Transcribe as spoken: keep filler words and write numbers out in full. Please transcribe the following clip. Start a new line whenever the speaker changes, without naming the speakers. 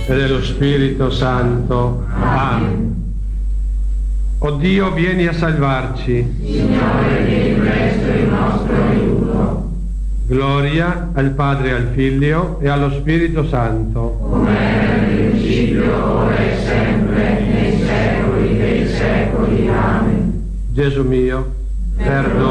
e dello Spirito Santo. Amen. O Dio, vieni a salvarci.
Signore, vieni presto in nostro aiuto.
Gloria al Padre, al Figlio e allo Spirito Santo.
Come era nel principio, ora e sempre, nei secoli dei secoli. Amen.
Gesù mio, perdona